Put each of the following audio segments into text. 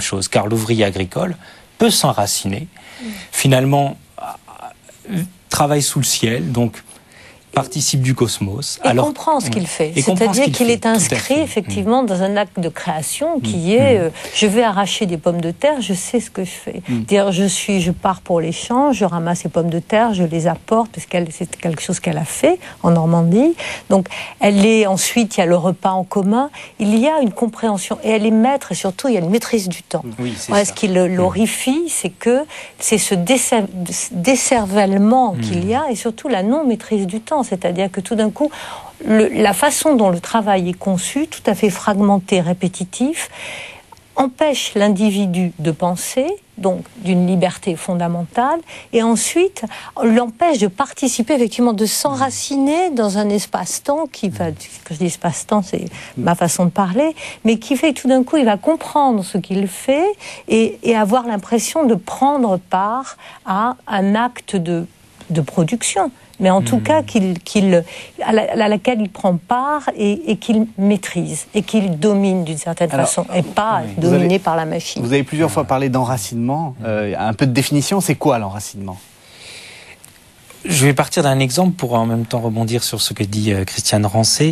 chose, car l'ouvrier agricole peut s'enraciner, finalement travaille sous le ciel, donc participe du cosmos. Et comprend ce qu'il fait. C'est-à-dire qu'il est inscrit effectivement dans un acte de création qui est je vais arracher des pommes de terre, je sais ce que je fais. Dire je pars pour les champs, je ramasse les pommes de terre, je les apporte parce que c'est quelque chose qu'elle a fait en Normandie. Donc ensuite il y a le repas en commun. Il y a une compréhension et elle est maître et surtout il y a une maîtrise du temps. Oui, c'est ça. Ce qui l'horrifie, c'est que c'est ce décervellement qu'il y a et surtout la non-maîtrise du temps. C'est-à-dire que tout d'un coup, la façon dont le travail est conçu, tout à fait fragmenté, répétitif, empêche l'individu de penser, donc d'une liberté fondamentale, et ensuite l'empêche de participer, effectivement, de s'enraciner dans un espace-temps qui va, quand je dis espace-temps, c'est ma façon de parler, mais qui fait que tout d'un coup, il va comprendre ce qu'il fait et avoir l'impression de prendre part à un acte de production. Mais en tout cas, à laquelle il prend part et qu'il maîtrise, et qu'il domine d'une certaine façon, et pas dominé par la machine. Vous avez plusieurs fois parlé d'enracinement. Un peu de définition, c'est quoi l'enracinement ? Je vais partir d'un exemple pour en même temps rebondir sur ce que dit Christiane Rancé.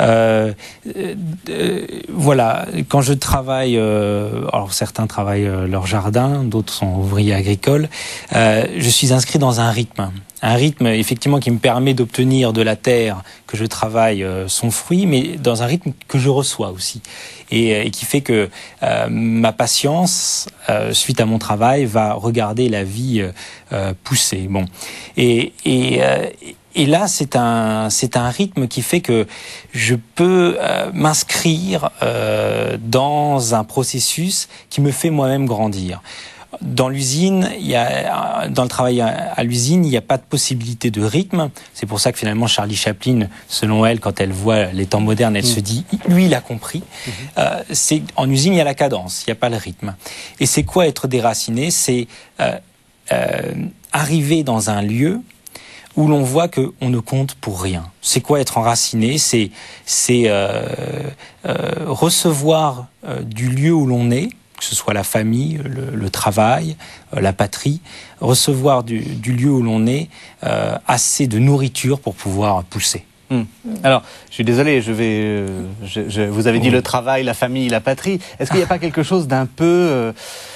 Voilà, quand je travaille, alors certains travaillent leur jardin, d'autres sont ouvriers agricoles, je suis inscrit dans un rythme effectivement qui me permet d'obtenir de la terre que je travaille son fruit, mais dans un rythme que je reçois aussi, et qui fait que ma patience, suite à mon travail, va regarder la vie pousser. Bon, et là, c'est un rythme qui fait que je peux m'inscrire dans un processus qui me fait moi-même grandir. Dans l'usine, dans le travail à l'usine, il n'y a pas de possibilité de rythme. C'est pour ça que finalement Charlie Chaplin, selon elle, quand elle voit les temps modernes, elle se dit, lui, il a compris. En usine, il y a la cadence, il n'y a pas le rythme. Et c'est quoi être déraciné ? C'est arriver dans un lieu où l'on voit qu'on ne compte pour rien. C'est quoi être enraciné ? C'est recevoir du lieu où l'on est, que ce soit la famille, le travail, la patrie, recevoir du lieu où l'on est assez de nourriture pour pouvoir pousser. Alors, je suis désolé, vous avez dit le travail, la famille, la patrie. Est-ce qu'il n'y a pas quelque chose d'un peu...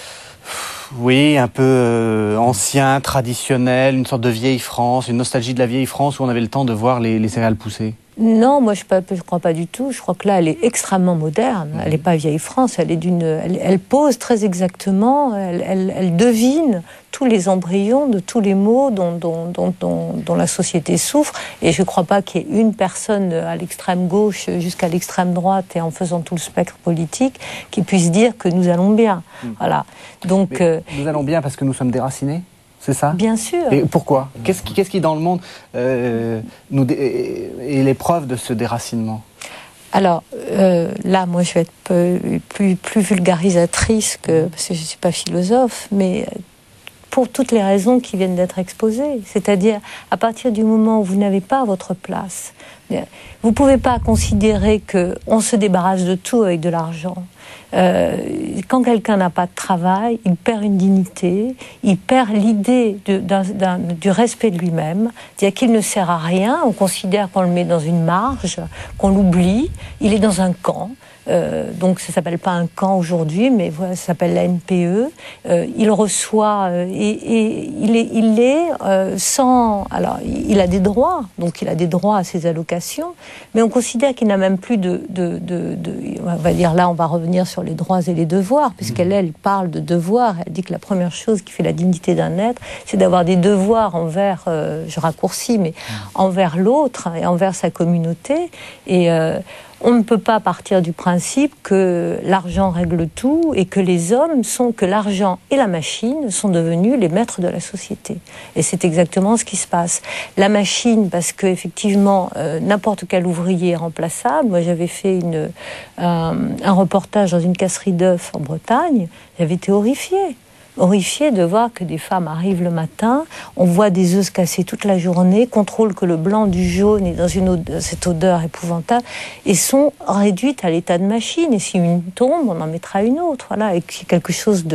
un peu ancien, traditionnel, une sorte de vieille France, une nostalgie de la vieille France où on avait le temps de voir les céréales pousser ? Non, moi je ne crois pas du tout. Je crois que là, elle est extrêmement moderne. Elle n'est pas vieille France. Elle pose très exactement. Elle devine tous les embryons de tous les maux dont la société souffre. Et je ne crois pas qu'il y ait une personne à l'extrême gauche jusqu'à l'extrême droite et en faisant tout le spectre politique qui puisse dire que nous allons bien. Voilà. Donc nous allons bien parce que nous sommes déracinés. C'est ça ? Bien sûr. Et pourquoi ? Qu'est-ce qui dans le monde est l'épreuve de ce déracinement ? Alors là, moi, je vais être plus vulgarisatrice parce que je ne suis pas philosophe, mais pour toutes les raisons qui viennent d'être exposées. C'est-à-dire, à partir du moment où vous n'avez pas votre place, vous ne pouvez pas considérer qu'on se débarrasse de tout avec de l'argent. Quand quelqu'un n'a pas de travail, il perd une dignité, il perd l'idée du respect de lui-même, c'est-à-dire qu'il ne sert à rien, on considère qu'on le met dans une marge, qu'on l'oublie, il est dans un camp. Donc ça ne s'appelle pas un camp aujourd'hui, mais voilà, ça s'appelle la NPE. Il reçoit et il est sans... Alors, il a des droits, donc il a des droits à ses allocations, mais on considère qu'il n'a même plus on va dire là, on va revenir sur les droits et les devoirs, puisqu'elle parle de devoirs. Elle dit que la première chose qui fait la dignité d'un être, c'est d'avoir des devoirs envers, je raccourcis, mais envers l'autre et envers sa communauté. Et on ne peut pas partir du principe que l'argent règle tout et que que l'argent et la machine sont devenus les maîtres de la société. Et c'est exactement ce qui se passe. La machine, parce qu'effectivement, n'importe quel ouvrier est remplaçable. Moi, j'avais fait un reportage dans une casserie d'œufs en Bretagne. J'avais été horrifiée. horrifiée de voir que des femmes arrivent le matin, on voit des œufs se casser toute la journée, contrôlent que le blanc du jaune est dans cette odeur épouvantable, et sont réduites à l'état de machine. Et si une tombe, on en mettra une autre. Voilà, et quelque chose de